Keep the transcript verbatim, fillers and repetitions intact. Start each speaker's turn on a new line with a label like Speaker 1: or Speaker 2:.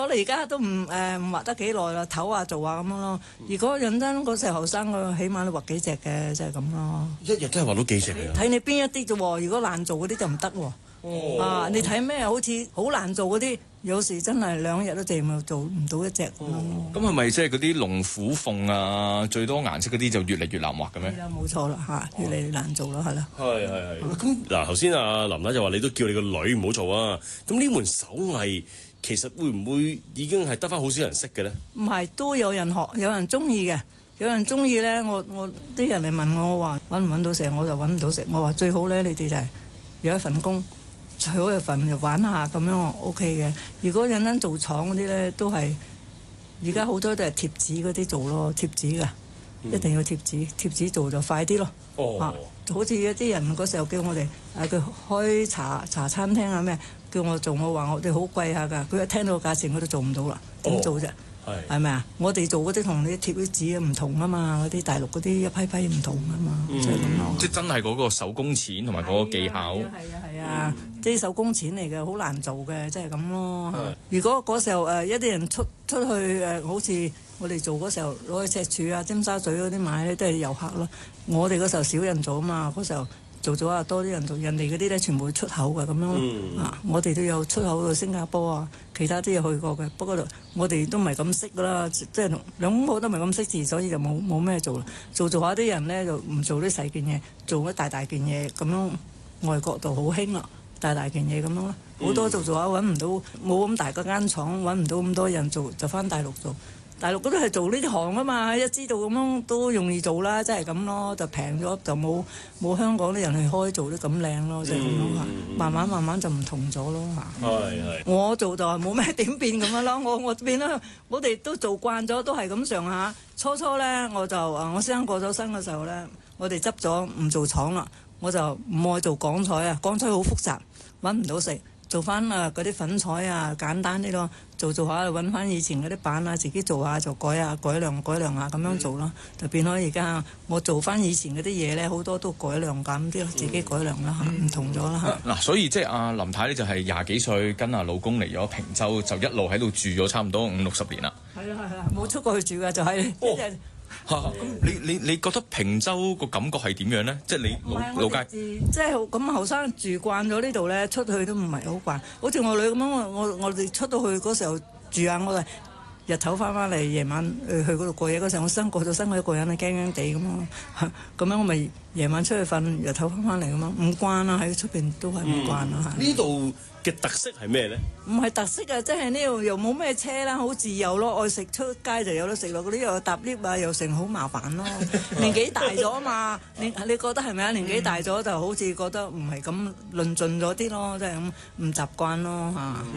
Speaker 1: 可能而家都唔誒唔畫得幾耐啦，唞下做下咁樣咯。如果認真嗰時後生嘅，起碼都畫幾隻嘅，即係咁咯。
Speaker 2: 一日都係畫到幾隻嘅？
Speaker 1: 睇你邊一啲啫喎，如果難做嗰啲就唔得喎。哦、啊！你睇咩好似好難做嗰啲，有時真係兩日都淨係做唔到一隻咁咯。
Speaker 3: 咁係咪即係嗰啲龍虎鳳啊，最多顏色嗰啲就越嚟越難畫嘅咩？
Speaker 1: 係啦，冇錯啦嚇，越嚟越難做啦，係啦。
Speaker 2: 係係係。咁嗱，頭先阿林太就話你都叫你個女唔好做啊。咁呢門手藝其實會唔會已經係得翻好少人識嘅咧？
Speaker 1: 唔係，都有人學，有人中意嘅，有人中意咧。我我啲人嚟問我，我話揾唔揾到食，我就揾唔到食。我話最好咧，你哋就係有一份工。最好一份就玩下咁樣我 OK 嘅。如果認真做廠嗰啲咧，都係而家好多都係貼紙嗰啲做咯，貼紙㗎，嗯、一定要貼紙，貼紙做就快啲咯。哦，啊、好似有啲人嗰時候叫我哋啊，佢開茶茶餐廳啊咩，叫我做，我話我哋好貴下㗎，佢一聽到個價錢佢都做唔到啦，點做啫？係咪啊？我哋做嗰啲同你貼啲紙唔同啊嘛，嗰啲大陸嗰啲一批批唔同啊嘛，嗯、就係咁咯。
Speaker 3: 即係真係嗰個手工錢同埋嗰個技巧。係啊
Speaker 1: 係啊，即係手工錢嚟嘅，好難做嘅，即係咁咯。如果嗰時候誒一啲人出出去誒，好似我哋做嗰時候攞去赤柱啊、尖沙咀嗰啲買咧，都係遊客咯。我哋嗰時候少人做啊嘛，嗰時候。做咗啊，多啲人做，人哋嗰啲咧全部出口嘅咁樣咯。嗯、啊，我哋都有出口到新加坡啊，其他啲嘢去過嘅。不過我哋都唔係咁識啦，即係兩公婆都唔係咁識字，所以就冇冇咩做啦。做做下啲人咧就唔做啲細件嘢，做咗大大件嘢咁樣。外國度好興啦，大大件嘢咁樣咯。好多做做下揾唔到，冇咁大嗰間廠，揾唔到咁多人做，就翻大陸做。大陸嗰啲係做呢啲行啊嘛，一知道咁樣都容易做啦，即係咁咯，就平咗就冇冇香港啲人去開做得咁靚咯，即係咁樣嚇。慢慢慢慢就唔同咗咯嚇。係係。我做就係冇咩點變咁樣咯，我我變啦，我哋都做慣咗，都係咁上下。初初咧我就啊，我先生過咗身嘅時候咧，我哋執咗唔做廠啦，我就唔愛做港菜啊，港菜好複雜，揾唔到食。做翻啊嗰啲粉彩啊簡單啲咯，做做下揾翻以前嗰啲版啊，自己做下就改下改良改良下咁樣做咯，嗯、就變咗而家我做翻以前嗰啲嘢咧，好多都改良緊啲咯，自己改良啦嚇，唔、嗯、同咗啦嚇。嗱、
Speaker 3: 啊，所以即係阿林太咧就係廿幾歲跟阿老公嚟咗坪洲，就一路喺度住咗差唔多五六十年啦。係啊係啊，冇出過去住㗎，就係、是。哦嚇！咁、啊、你你你覺得坪洲個感覺係點樣咧？即係你老老街，
Speaker 1: 即係咁後生住慣咗呢度咧，出去都唔係好慣。好似我女咁樣，我我我哋出到去嗰時候住下，我哋日頭翻翻嚟，夜晚去去嗰度過夜嗰時候，我生過咗身，我一個人啊，驚驚地咁咯。咁樣我咪夜晚出去瞓，日頭翻翻嚟咁咯，唔慣啦，喺出邊都係唔慣啦嚇。
Speaker 2: 呢度嘅特色係咩咧？
Speaker 1: 唔係特色啊，即係呢度又冇咩車啦，好自由咯。愛食出街就有得食咯。嗰啲又搭 lift 啊，又成好麻煩咯。年紀大咗啊嘛，你你覺得係咪啊？年紀大咗就好似覺得唔係咁論盡咗啲咯，即係咁唔習慣咯嚇。